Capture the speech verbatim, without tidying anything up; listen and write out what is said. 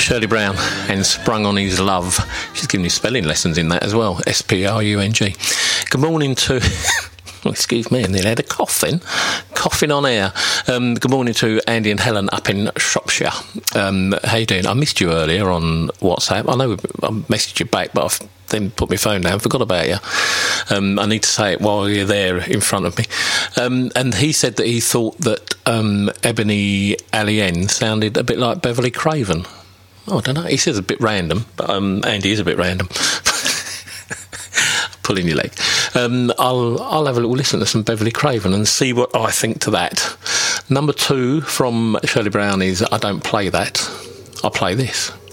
Shirley Brown and Sprung on His Love. She's giving me spelling lessons in that as well. S P R U N G. Good morning to... Oh, excuse me, I nearly had a cough then. Coughing on air. Um, good morning to Andy and Helen up in Shropshire. Um, how you doing? I missed you earlier on WhatsApp. I know I messaged you back, but I've then put my phone down, forgot about you. Um, I need to say it while you're there in front of me. Um, and he said that he thought that um, Ebony Allien sounded a bit like Beverly Craven. Oh, I don't know. He says a bit random, but um, Andy is a bit random. Pulling your leg. Um, I'll I'll have a little listen to some Beverly Craven and see what I think to that. Number two from Shirley Brown is I Don't Play That. I Play This.